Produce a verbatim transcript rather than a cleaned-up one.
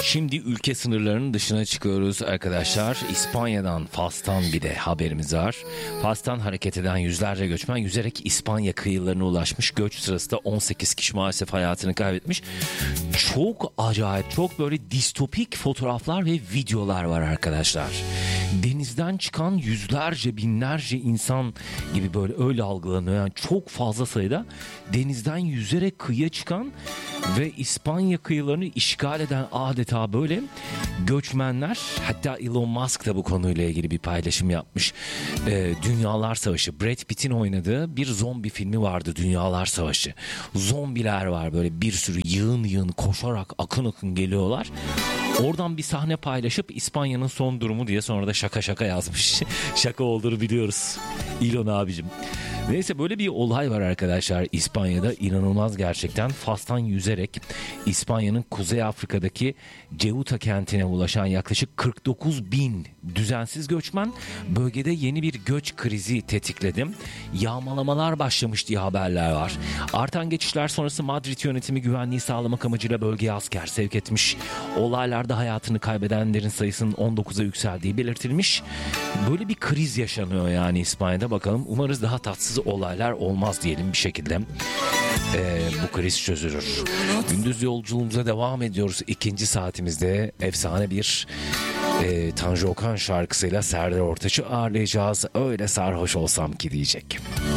Şimdi ülke sınırlarının dışına çıkıyoruz arkadaşlar. İspanya'dan, Fas'tan bir de haberimiz var. Fas'tan hareket eden yüzlerce göçmen yüzerek İspanya kıyılarına ulaşmış. Göç sırasında on sekiz kişi maalesef hayatını kaybetmiş. Çok acayip, çok böyle distopik fotoğraflar ve videolar var arkadaşlar. Denizden çıkan yüzlerce, binlerce insan gibi böyle öyle algılanıyor. Yani çok fazla sayıda denizden yüzerek kıyıya çıkan ve İspanya kıyılarını işgal eden adeta böyle göçmenler. Hatta Elon Musk da bu konuyla ilgili bir paylaşım yapmış. Ee, Dünyalar Savaşı. Brad Pitt'in oynadığı bir zombi filmi vardı, Dünyalar Savaşı. Zombiler var böyle bir sürü yığın yığın koşarak akın akın geliyorlar. Oradan bir sahne paylaşıp İspanya'nın son durumu diye sonra da şaka şaka yazmış. Şaka olduğunu biliyoruz Elon abicim. Neyse, böyle bir olay var arkadaşlar İspanya'da, inanılmaz gerçekten. Fas'tan yüzerek İspanya'nın Kuzey Afrika'daki Ceuta kentine ulaşan yaklaşık kırk dokuz bin düzensiz göçmen bölgede yeni bir göç krizi tetikledi. Yağmalamalar başlamış diye haberler var. Artan geçişler sonrası Madrid yönetimi güvenliği sağlamak amacıyla bölgeye asker sevk etmiş. Olaylarda hayatını kaybedenlerin sayısının on dokuza yükseldiği belirtilmiş. Böyle bir kriz yaşanıyor yani İspanya'da, bakalım. Umarız daha tatsız olaylar olmaz diyelim bir şekilde. Ee, bu kriz çözülür. Gündüz yolculuğumuza devam ediyoruz. İkinci saatimizde efsane bir e, Tanju Okan şarkısıyla Serdar Ortaç'ı ağırlayacağız. Öyle sarhoş olsam ki diyecek.